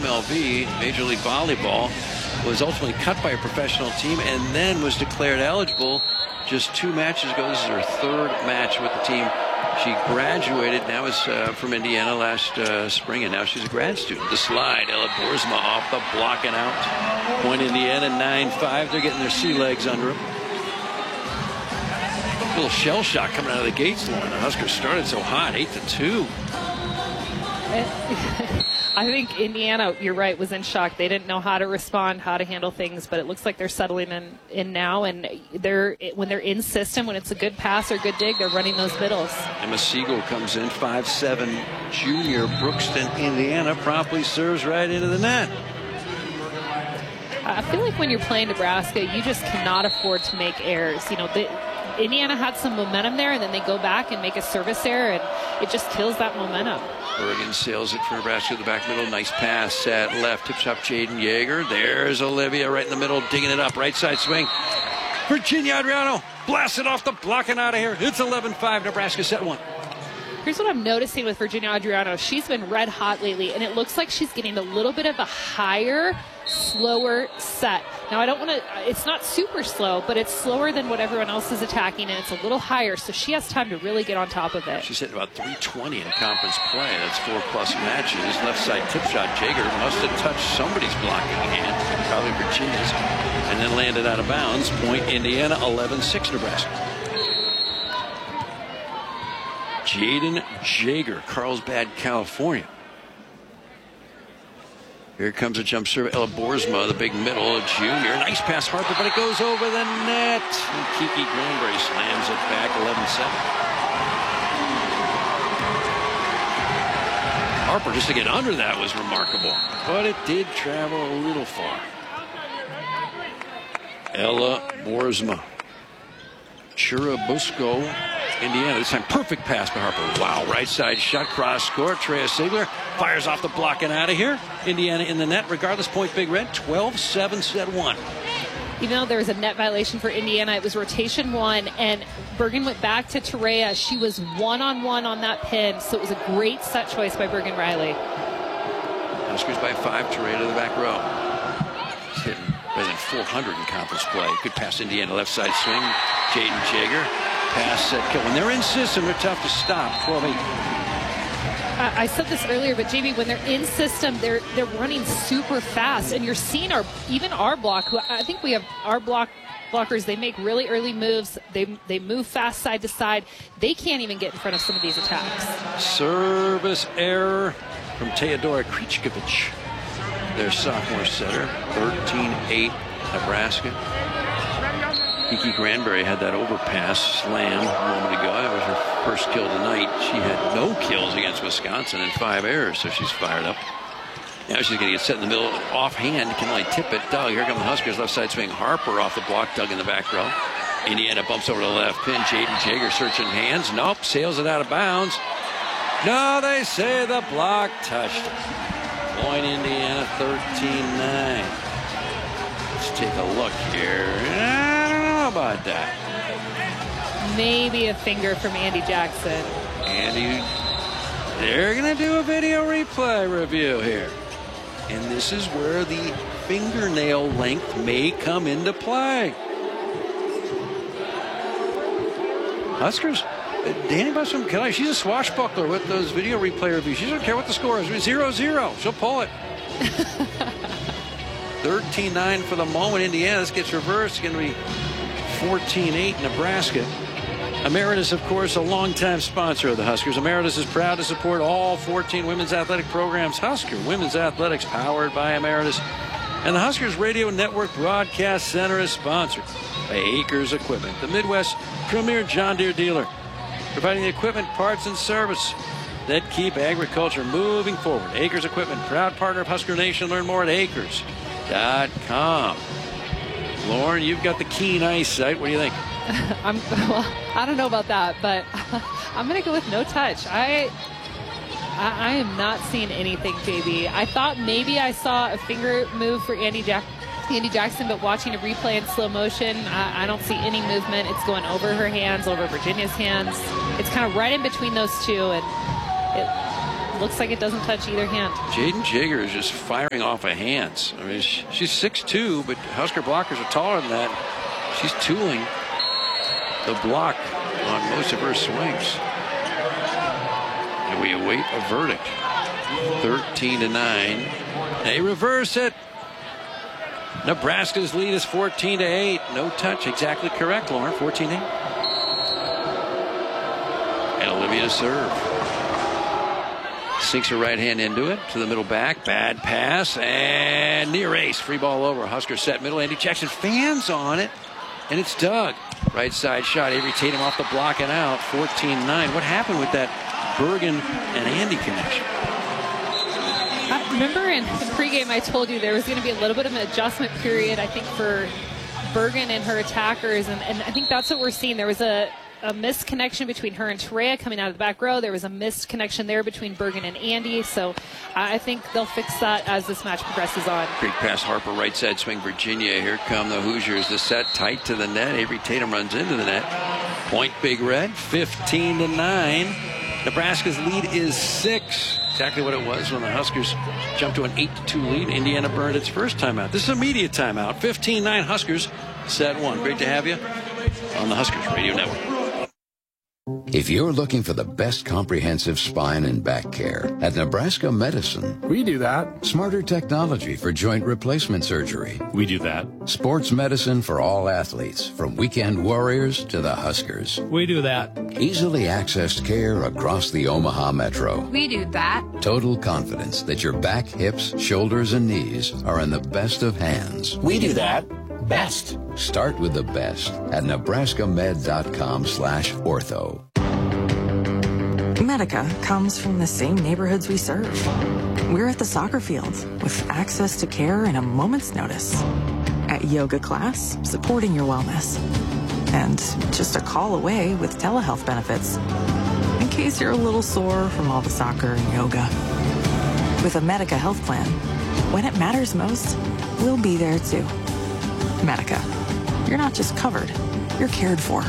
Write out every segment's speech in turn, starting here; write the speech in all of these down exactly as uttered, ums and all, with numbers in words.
L V, Major League Volleyball, was ultimately cut by a professional team and then was declared eligible just two matches ago. This is her third match with the team. She graduated, now is uh, from Indiana last uh, spring, and now she's a grad student. The slide, Ella Boersma off the block and out. Point Indiana, nine five. They're getting their sea legs under them. Little shell shock coming out of the gates, Lauren. The Huskers started so hot, eight to two. I think Indiana, you're right, was in shock. They didn't know how to respond, how to handle things, but it looks like they're settling in, in now. And they're when they're in system, when it's a good pass or good dig, they're running those middles. Emma Siegel comes in, five seven junior, Brookston, Indiana, promptly serves right into the net. I feel like when you're playing Nebraska, you just cannot afford to make errors. You know, the, Indiana had some momentum there, and then they go back and make a service error, and it just kills that momentum. Oregon sails it for Nebraska to the back middle. Nice pass at left. Tip shot Jaden Yeager. There's Olivia right in the middle, digging it up. Right side swing. Virginia Adriano blasts it off the block and out of here. It's eleven five. Nebraska set one. Here's what I'm noticing with Virginia Adriano. She's been red hot lately, and it looks like she's getting a little bit of a higher, slower set. Now, I don't want to, it's not super slow, but it's slower than what everyone else is attacking, and it's a little higher, so she has time to really get on top of it. She's hitting about three twenty in conference play. That's four-plus matches. Left side tip shot. Jaeger must have touched somebody's blocking hand, probably Virginia's, and then landed out of bounds. Point Indiana, eleven six Nebraska. Jaden Jaeger, Carlsbad, California. Here comes a jump serve. Ella Boersma, the big middle, a junior. Nice pass, Harper, but it goes over the net. And Kiki Granberry slams it back, eleven seven. Harper, just to get under that was remarkable, but it did travel a little far. Ella Boersma. Churubusco, Indiana. This time, perfect pass by Harper. Wow, right side shot, cross court. Treya Sigler fires off the block and out of here. Indiana in the net. Regardless, point Big Red. twelve seven, set one. Even though there was a net violation for Indiana, it was rotation one, and Bergen went back to Treya. She was one-on-one on that pin, so it was a great set choice by Bergen Riley. Huskers by five. Treya to the back row. He's hitting better than four hundred in conference play. Good pass, Indiana. Left side swing. Jaden Jaeger. Pass, set, kill. When they're in system, they're tough to stop. twelve eight. I, I said this earlier, but Jamie, when they're in system, they're they're running super fast, and you're seeing our even our block. Who I think we have our block blockers. They make really early moves. They they move fast side to side. They can't even get in front of some of these attacks. Service error from Teodora Krichkovich, their sophomore setter. thirteen eight Nebraska. Kiki Granberry had that overpass slam a moment ago. That was her first kill tonight. She had no kills against Wisconsin and five errors, so she's fired up. Now she's going to get set in the middle. Offhand, can only tip it. Doug, here come the Huskers. Left side swing. Harper off the block. Doug in the back row. Indiana bumps over to the left pin. Jaden Jaeger searching hands. Nope, sails it out of bounds. No, they say the block touched it. Point Indiana, thirteen nine. Let's take a look here. About that. Maybe a finger from Andy Jackson. Andy, they're going to do a video replay review here. And this is where the fingernail length may come into play. Huskers, Danny Bussom, she's a swashbuckler with those video replay reviews. She doesn't care what the score is. zero zero. She'll pull it. thirteen nine for the moment. Indiana, this gets reversed. It's going to be fourteen eight Nebraska. Emeritus, of course, a longtime sponsor of the Huskers. Emeritus is proud to support all fourteen women's athletic programs. Husker Women's Athletics, powered by Emeritus. And the Huskers Radio Network Broadcast Center is sponsored by Acres Equipment, the Midwest premier John Deere dealer, providing the equipment, parts, and service that keep agriculture moving forward. Acres Equipment, proud partner of Husker Nation. Learn more at acres dot com. Lauren, you've got the keen eyesight. What do you think? I'm, well, I don't know about that, but I'm going to go with no touch. I, I I am not seeing anything, J B. I thought maybe I saw a finger move for Andy, Jack, Andy Jackson, but watching a replay in slow motion, I, I don't see any movement. It's going over her hands, over Virginia's hands. It's kind of right in between those two, and it looks like it doesn't touch either hand. Jaden Jager is just firing off of hands. I mean, she's six two, but Husker blockers are taller than that. She's tooling the block on most of her swings. And we await a verdict. thirteen to nine. They reverse it. Nebraska's lead is fourteen to eight. No touch. Exactly correct, Lauren. fourteen eight. And Olivia to serve. Sinks her right hand into it. To the middle back. Bad pass. And near ace. Free ball over. Husker set middle. Andy Jackson fans on it. And it's dug. Right side shot. Avery Tatum off the block and out. fourteen nine. What happened with that Bergen and Andy connection? I remember in the pregame I told you there was going to be a little bit of an adjustment period, I think, for Bergen and her attackers. And, and I think that's what we're seeing. There was a, a missed connection between her and Terea coming out of the back row. There was a missed connection there between Bergen and Andy. So I think they'll fix that as this match progresses on. Great pass, Harper, right side swing, Virginia. Here come the Hoosiers. The set tight to the net. Avery Tatum runs into the net. Point Big Red, fifteen to nine. Nebraska's lead is six. Exactly what it was when the Huskers jumped to an eight to two lead. Indiana burned its first timeout. This is a media timeout. fifteen nine Huskers, set one. Great to have you on the Huskers Radio Network. If you're looking for the best comprehensive spine and back care, at Nebraska Medicine, we do that. Smarter technology for joint replacement surgery. We do that. Sports medicine for all athletes, from weekend warriors to the Huskers. We do that. Easily accessed care across the Omaha Metro. We do that. Total confidence that your back, hips, shoulders, and knees are in the best of hands. We do that. Best. Start with the best at nebraskamed.com slash ortho. Medica comes from the same neighborhoods we serve. We're at the soccer field with access to care in a moment's notice. At yoga class, supporting your wellness. And just a call away with telehealth benefits. In case you're a little sore from all the soccer and yoga. With a Medica health plan, when it matters most, we'll be there too. Medica. You're not just covered, you're cared for.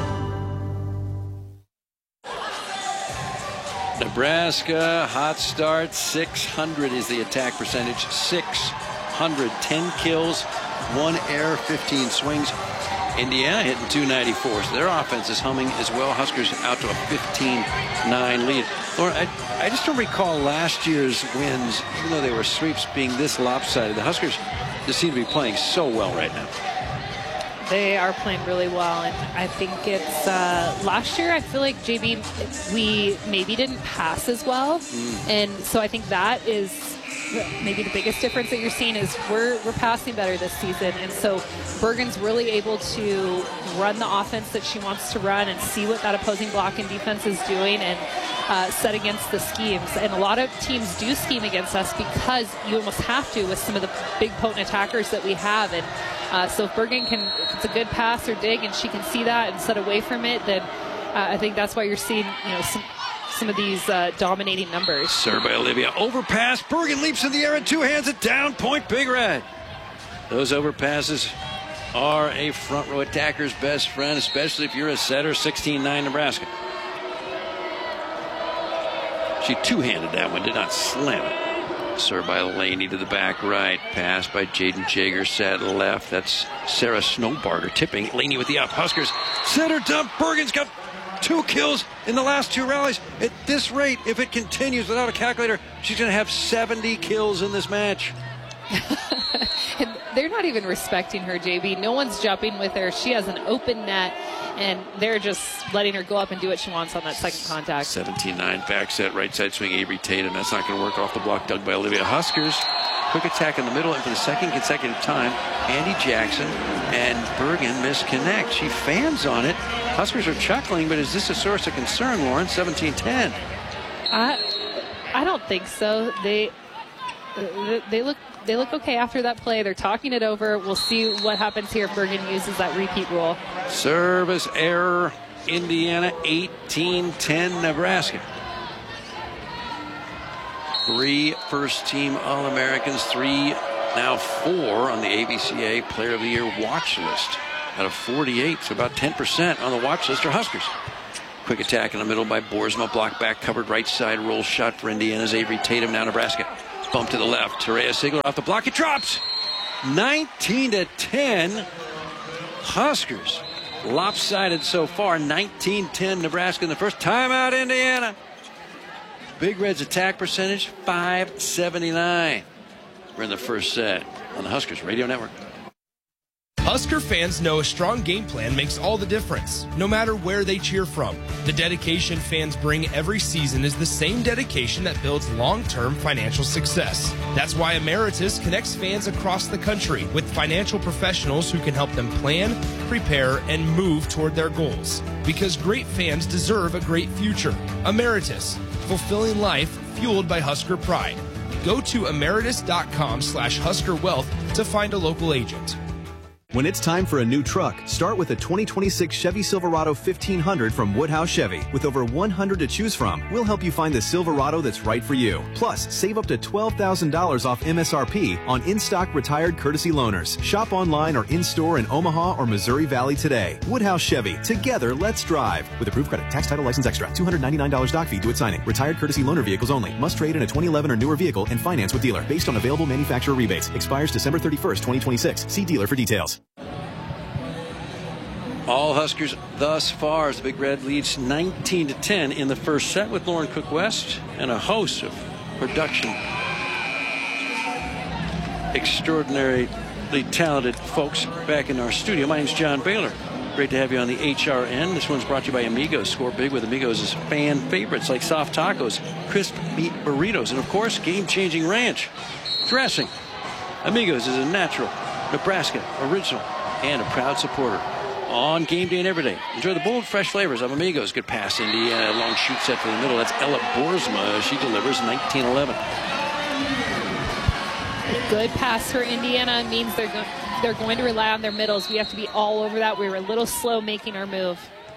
Nebraska, hot start, six hundred is the attack percentage, six hundred, ten kills, one error, fifteen swings. Indiana hitting two ninety-four, so their offense is humming as well. Huskers out to a fifteen nine lead. Laura, I, I just don't recall last year's wins, even though they were sweeps, being this lopsided. The Huskers just seem to be playing so well right now. They are playing really well, and I think it's uh, last year I feel like J B we maybe didn't pass as well, mm. and so I think that is maybe the biggest difference that you're seeing is we're we're passing better this season, and so Bergen's really able to run the offense that she wants to run and see what that opposing block and defense is doing and uh, set against the schemes. And a lot of teams do scheme against us because you almost have to with some of the big potent attackers that we have. And uh, so if Bergen can, if it's a good pass or dig and she can see that and set away from it, then uh, I think that's why you're seeing, you know, some some of these uh, dominating numbers. Served by Olivia. Overpass. Bergen leaps in the air and two hands it down. Point Big Red. Those overpasses are a front row attacker's best friend, especially if you're a setter. sixteen nine Nebraska. She two-handed that one, did not slam it. Served by Laney to the back right. Pass by Jaden Jager, set left. That's Sarah Snowbarger tipping. Laney with the up. Huskers center dump. Bergen's got two kills in the last two rallies. At this rate, if it continues without a calculator, she's going to have seventy kills in this match. And they're not even respecting her, J B. No one's jumping with her. She has an open net, and they're just letting her go up and do what she wants on that second contact. seventeen nine back set, right side swing, Avery Tatum. That's not going to work off the block, dug by Olivia. Huskers, quick attack in the middle, and for the second consecutive time, Andy Jackson and Bergen misconnect. She fans on it. Huskers are chuckling, but is this a source of concern, Lauren? seventeen ten. I, I don't think so. They, they look... They look okay after that play. They're talking it over. We'll see what happens here if Bergen uses that repeat rule. Service error, Indiana, eighteen ten Nebraska. Three first-team All-Americans, three, now four on the A B C A Player of the Year watch list. Out of forty-eight, so about ten percent on the watch list are Huskers. Quick attack in the middle by Boersma. Block back, covered right side. Roll shot for Indiana's Avery Tatum. Now Nebraska. Bump to the left. Terea Sigler off the block. It drops. nineteen to ten. Huskers. Lopsided so far. nineteen ten Nebraska in the first. Timeout Indiana. Big Red's attack percentage, five seventy-nine. We're in the first set on the Huskers Radio Network. Husker fans know a strong game plan makes all the difference, no matter where they cheer from. The dedication fans bring every season is the same dedication that builds long-term financial success. That's why Emeritus connects fans across the country with financial professionals who can help them plan, prepare, and move toward their goals. Because great fans deserve a great future. Emeritus, fulfilling life fueled by Husker pride. Go to emeritus.com slash Husker Wealth to find a local agent. When it's time for a new truck, start with a twenty twenty-six Chevy Silverado fifteen hundred from Woodhouse Chevy. With over one hundred to choose from, we'll help you find the Silverado that's right for you. Plus, save up to twelve thousand dollars off M S R P on in-stock retired courtesy loaners. Shop online or in-store in Omaha or Missouri Valley today. Woodhouse Chevy. Together, let's drive. With approved credit, tax, title, license extra. two hundred ninety-nine dollars doc fee due at signing. Retired courtesy loaner vehicles only. Must trade in a twenty eleven or newer vehicle and finance with dealer. Based on available manufacturer rebates. Expires December thirty-first, twenty twenty-six. See dealer for details. All Huskers thus far as the Big Red leads nineteen to ten in the first set with Lauren Cook West and a host of production extraordinarily talented folks back in our studio. My name's John Baylor. Great to have you on the H R N. This one's brought to you by Amigos. Score big with Amigos' fan favorites like soft tacos, crisp meat burritos, and of course, game-changing ranch dressing. Amigos is a natural Nebraska original and a proud supporter on game day and every day. Enjoy the bold, fresh flavors of Amigos. Good pass, Indiana. Long shoot set for the middle. That's Ella Boersma. She delivers nineteen eleven. Good pass for Indiana means they're go- they're going to rely on their middles. We have to be all over that. We were a little slow making our move.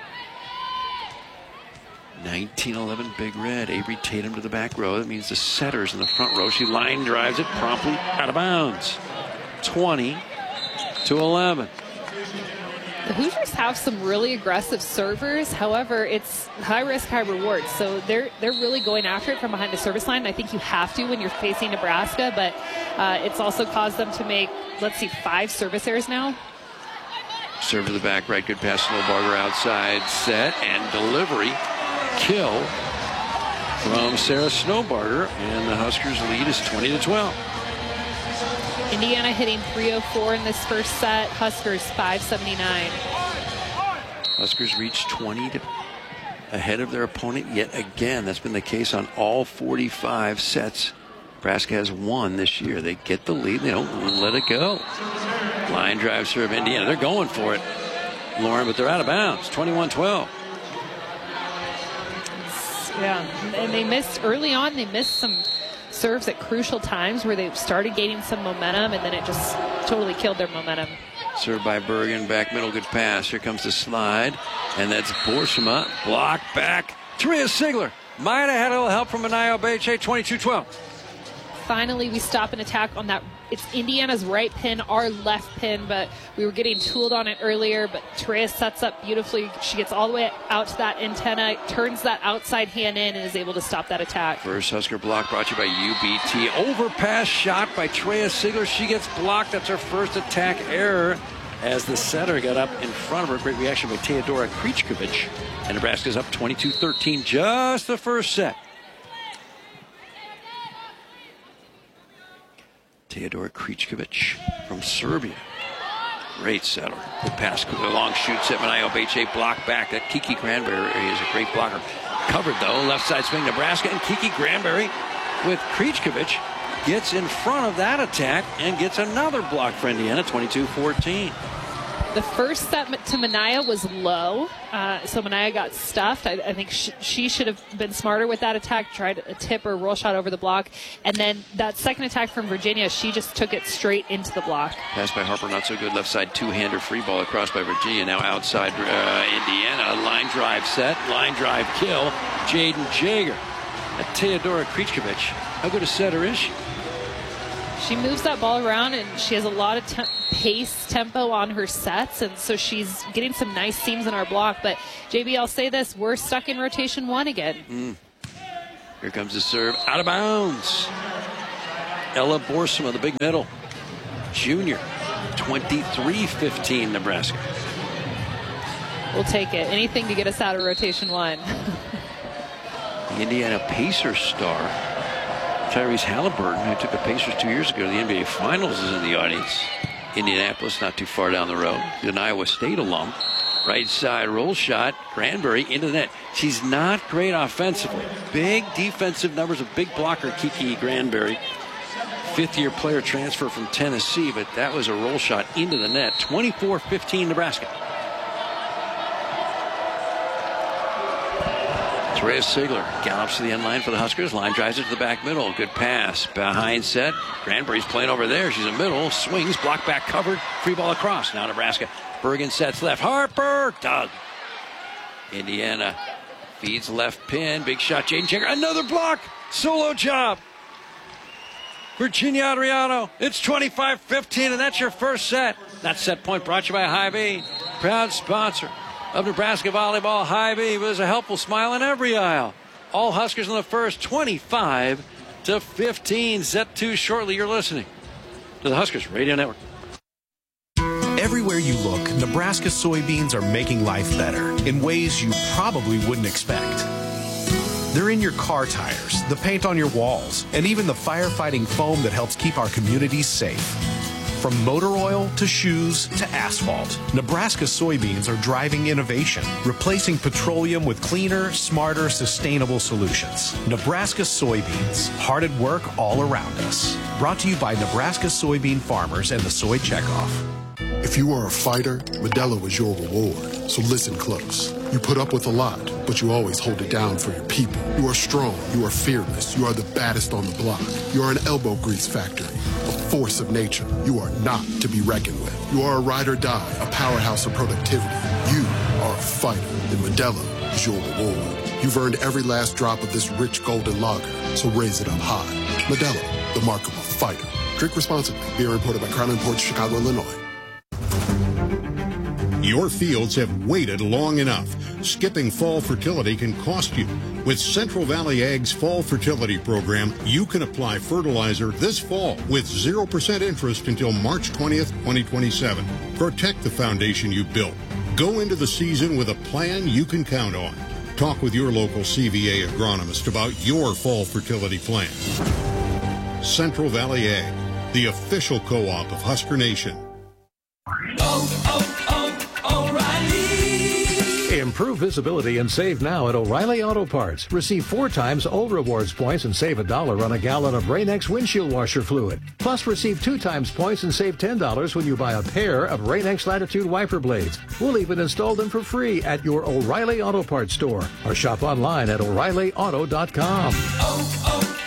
nineteen eleven Big Red. Avery Tatum to the back row. That means the setter's in the front row. She line drives it promptly out of bounds. twenty to eleven. The Hoosiers have some really aggressive servers. However, it's high risk, high reward. So they're they're really going after it from behind the service line. I think you have to when you're facing Nebraska, but uh, it's also caused them to make, let's see, five service errors now. Serve to the back right. Good pass. Snowbarger outside set and delivery. Kill from Sarah Snowbarger. And the Huskers lead is twenty to twelve. Indiana hitting three oh four in this first set. Huskers five seventy-nine. Huskers reach twenty to ahead of their opponent yet again. That's been the case on all forty-five sets Nebraska has won this year. They get the lead. They don't let it go. Line drive serve Indiana. They're going for it, Lauren, but they're out of bounds. twenty-one twelve. Yeah, and they missed early on. They missed some serves at crucial times where they started gaining some momentum, and then it just totally killed their momentum. Served by Bergen, back middle, good pass. Here comes the slide, and that's Boersma. Block back. Terea Sigler might have had a little help from Anayo Beche, twenty-two twelve. Finally, we stop an attack on that. It's Indiana's right pin, our left pin, but we were getting tooled on it earlier, but Terea sets up beautifully. She gets all the way out to that antenna, turns that outside hand in, and is able to stop that attack. First Husker block brought to you by U B T. Overpass shot by Terea Sigler. She gets blocked. That's her first attack error as the setter got up in front of her. Great reaction by Teodora Krichkovic. And Nebraska's up twenty-two thirteen, just the first set. Teodora Krichkovic from Serbia. Great setter. Good pass. Good long shoot. Set Anayo Beche block back. That Kiki Granberry is a great blocker. Covered though. Left side swing Nebraska. And Kiki Granberry with Krichkovic gets in front of that attack and gets another block for Indiana. twenty-two fourteen. The first set to Minaya was low, uh, so Minaya got stuffed. I, I think sh- she should have been smarter with that attack, tried a tip or a roll shot over the block. And then that second attack from Virginia, she just took it straight into the block. Pass by Harper, not so good. Left side two-hander free ball across by Virginia. Now outside uh, Indiana. Line drive set, line drive kill. Jaden Jager. At Teodora Krichkovic. How good a setter is she? she moves that ball around, and she has a lot of te- pace, tempo on her sets, and so she's getting some nice seams in our block. But, J B, I'll say this, we're stuck in rotation one again. Mm. Here comes the serve, out of bounds. Ella Borsma, the big middle, junior, twenty-three fifteen Nebraska. We'll take it. Anything to get us out of rotation one. The Indiana Pacers star, Tyrese Halliburton, who took the Pacers two years ago to the N B A Finals, is in the audience. Indianapolis, not too far down the road. An Iowa State alum. Right side roll shot. Granberry into the net. She's not great offensively. Big defensive numbers, a big blocker, Kiki Granberry. Fifth-year player transfer from Tennessee, but that was a roll shot into the net. twenty-four fifteen Nebraska. Reyes Sigler gallops to the end line for the Huskers. Line drives it to the back middle. Good pass. Behind set. Granberry's playing over there. She's in the middle. Swings. Block back covered. Free ball across. Now Nebraska. Bergen sets left. Harper. Dug. Indiana feeds left pin. Big shot. Jaden Checker. Another block. Solo job. Virginia Adriano. It's twenty-five fifteen, and that's your first set. That set point brought to you by Hy-Vee. Proud sponsor of Nebraska volleyball. Hy-Vee was a helpful smile in every aisle. All Huskers in the first, twenty-five to fifteen. Set two shortly. You're listening to the Huskers Radio Network. Everywhere you look, Nebraska soybeans are making life better in ways you probably wouldn't expect. They're in your car tires, the paint on your walls, and even the firefighting foam that helps keep our communities safe. From motor oil to shoes to asphalt, Nebraska soybeans are driving innovation, replacing petroleum with cleaner, smarter, sustainable solutions. Nebraska soybeans, hard at work all around us. Brought to you by Nebraska soybean farmers and the Soy Checkoff. If you are a fighter, Modelo is your reward. So listen close. You put up with a lot, but you always hold it down for your people. You are strong. You are fearless. You are the baddest on the block. You are an elbow grease factory, a force of nature. You are not to be reckoned with. You are a ride or die, a powerhouse of productivity. You are a fighter, and Modelo is your reward. You've earned every last drop of this rich golden lager, so raise it up high. Modelo, the mark of a fighter. Drink responsibly. Beer imported by Crown Imports, Chicago, Illinois. Your fields have waited long enough. Skipping fall fertility can cost you. With Central Valley Ag's Fall Fertility Program, you can apply fertilizer this fall with zero percent interest until March twentieth, twenty twenty-seven. Protect the foundation you built. Go into the season with a plan you can count on. Talk with your local C V A agronomist about your fall fertility plan. Central Valley Ag, the official co-op of Husker Nation. Oh, oh, oh, O'Reilly! Improve visibility and save now at O'Reilly Auto Parts. Receive four times old rewards points and save a dollar on a gallon of Rain-X windshield washer fluid. Plus, receive two times points and save ten dollars when you buy a pair of Rain-X Latitude wiper blades. We'll even install them for free at your O'Reilly Auto Parts store or shop online at O'Reilly Auto dot com. Oh,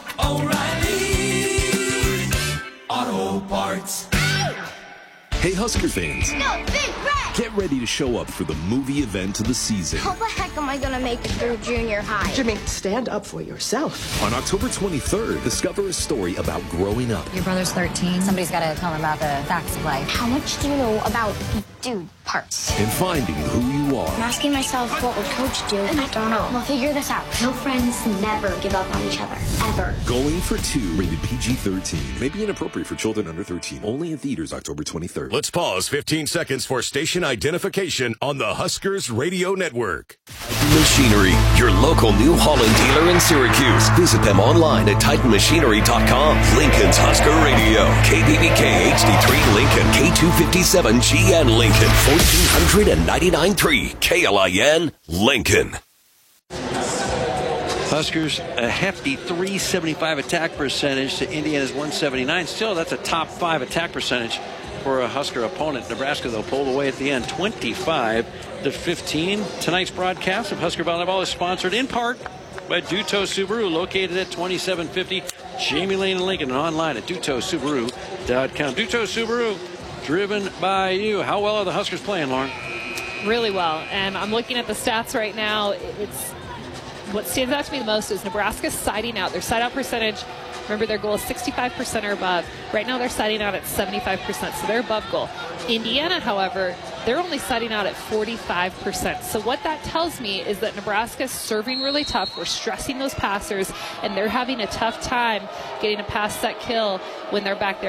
oh, oh, O'Reilly Auto Parts. Hey, Husker fans. No, big red! Get ready to show up for the movie event of the season. How the heck am I going to make it through junior high? Jimmy, stand up for yourself. On October twenty-third, discover a story about growing up. Your brother's thirteen. Somebody's got to tell him about the facts of life. How much do you know about dude parts? And finding who you are. I'm asking myself, what would Coach do? I don't know. We'll figure this out. No friends never give up on each other. Ever. Going for Two, rated P G thirteen. May be inappropriate for children under thirteen. Only in theaters October twenty-third. Let's pause fifteen seconds for station identification on the Huskers Radio Network. Machinery, your local New Holland dealer in Syracuse. Visit them online at Titan Machinery dot com. Lincoln's Husker Radio. K B B K H D three Lincoln. K two fifty-seven G N Lincoln. fourteen ninety-nine point three K L I N Lincoln. Huskers a hefty three seventy-five attack percentage to Indiana's one seventy-nine. Still, that's a top five attack percentage for a Husker opponent. Nebraska, though, pulled away at the end, twenty-five to fifteen. Tonight's broadcast of Husker Volleyball is sponsored in part by Duto Subaru, located at twenty-seven fifty Jamie Lane in Lincoln, and online at Duto Subaru dot com. Duto Subaru, driven by you. How well are the Huskers playing, Lauren? Really well, and I'm looking at the stats right now. It's what stands out to me the most is Nebraska's siding out. Their side out percentage Remember, their goal is sixty-five percent or above. Right now, they're siding out at seventy-five percent, so they're above goal. Indiana, however, they're only siding out at forty-five percent. So what that tells me is that Nebraska's serving really tough. We're stressing those passers, and they're having a tough time getting a pass set kill when they're back there.